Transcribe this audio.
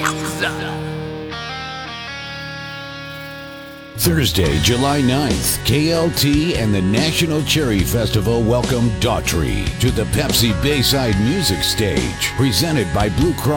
Thursday, July 9th, KLT and the National Cherry Festival welcome Daughtry to the Pepsi Bayside Music Stage, presented by Blue Cross